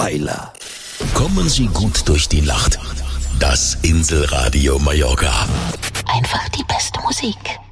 Weiler. Kommen Sie gut durch die Nacht. Das Inselradio Mallorca. Einfach die beste Musik.